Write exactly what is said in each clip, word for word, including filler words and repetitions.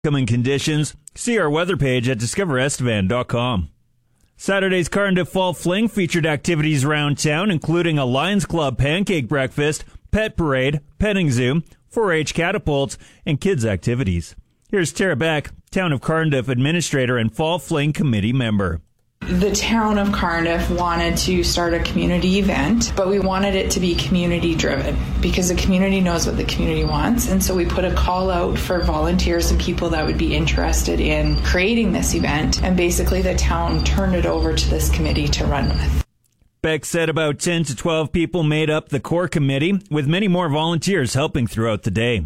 Coming conditions, see our weather page at discover estevan dot com. Saturday's Cardiff Fall Fling featured activities around town, including a Lions Club pancake breakfast, pet parade, petting zoo, four H catapults, and kids' activities. Here's Tara Beck, Town of Cardiff Administrator and Fall Fling Committee member. The town of Cardiff wanted to start a community event, but we wanted it to be community driven because the community knows what the community wants. And so we put a call out for volunteers and people that would be interested in creating this event. And basically the town turned it over to this committee to run with. Beck said about ten to twelve people made up the core committee, with many more volunteers helping throughout the day.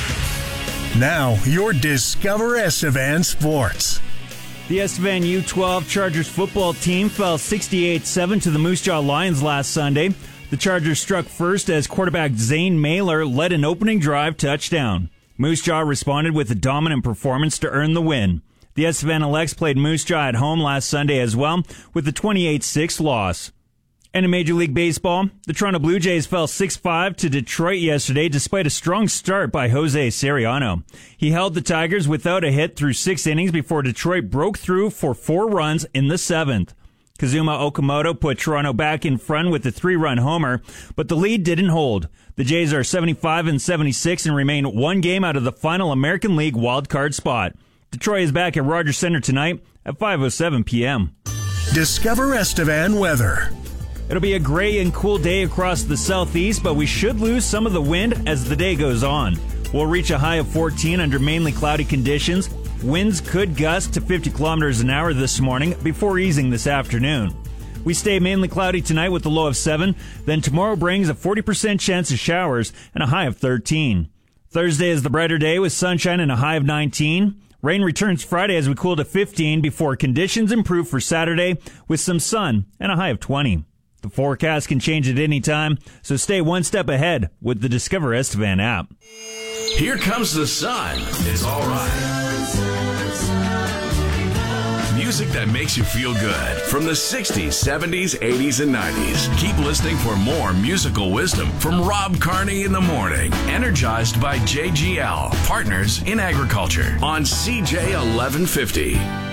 Now, your Discover Estevan Sports. The Estevan U twelve Chargers football team fell sixty-eight seven to the Moose Jaw Lions last Sunday. The Chargers struck first as quarterback Zane Mailer led an opening drive touchdown. Moose Jaw responded with a dominant performance to earn the win. The Estevan Elects played Moose Jaw at home last Sunday as well, with a twenty-eight six loss. And in Major League Baseball, the Toronto Blue Jays fell six five to Detroit yesterday despite a strong start by Jose Soriano. He held the Tigers without a hit through six innings before Detroit broke through for four runs in the seventh. Kazuma Okamoto put Toronto back in front with a three-run homer, but the lead didn't hold. The Jays are seventy-five and seventy-six and remain one game out of the final American League wildcard spot. Detroit is back at Rogers Center tonight at five oh seven p.m. Discover Estevan weather. It'll be a gray and cool day across the southeast, but we should lose some of the wind as the day goes on. We'll reach a high of fourteen under mainly cloudy conditions. Winds could gust to fifty kilometers an hour this morning before easing this afternoon. We stay mainly cloudy tonight with a low of seven. Then tomorrow brings a forty percent chance of showers and a high of thirteen. Thursday is the brighter day with sunshine and a high of nineteen. Rain returns Friday as we cool to fifteen before conditions improve for Saturday with some sun and a high of twenty. The forecast can change at any time, so stay one step ahead with the Discover Estevan app. Here comes the sun. It's all right. Music that makes you feel good from the sixties, seventies, eighties, and nineties. Keep listening for more musical wisdom from Rob Carney in the morning. Energized by J G L, Partners in Agriculture on C J eleven fifty.